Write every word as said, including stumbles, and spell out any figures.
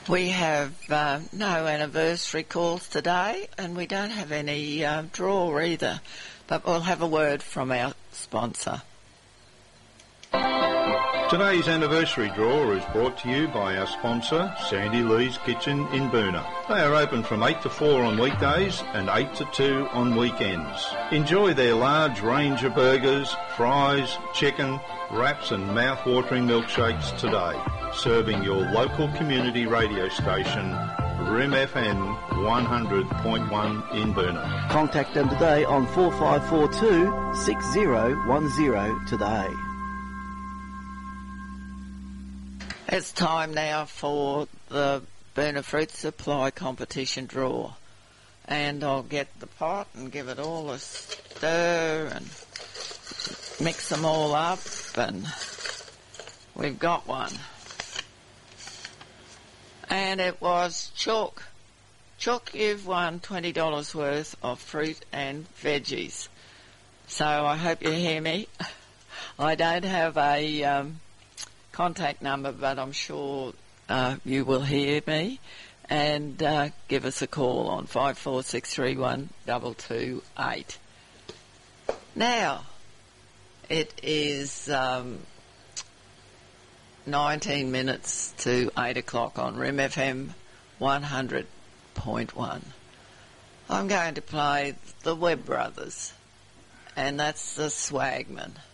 We have uh, no anniversary calls today, and we don't have any uh, draw either, but we'll have a word from our sponsor. Today's anniversary draw is brought to you by our sponsor, Sandy Lee's Kitchen in Boonah. They are open from eight to four on weekdays and eight to two on weekends. Enjoy their large range of burgers, fries, chicken, wraps and mouth-watering milkshakes today. Serving your local community radio station, R I M F M one hundred point one in Boonah. Contact them today on four five four two, six zero one zero today. It's time now for the Boonah Fruit Supply competition draw. And I'll get the pot and give it all a stir and mix them all up, and we've got one. And it was Chook. Chook, you've won twenty dollars worth of fruit and veggies. So I hope you hear me. I don't have a um, contact number, but I'm sure uh, you will hear me. And uh, give us a call on five four six three one two two eight. Now, it is um, nineteen minutes to eight o'clock on R I M F M one hundred point one. I'm going to play the Webb Brothers, and that's the Swagman.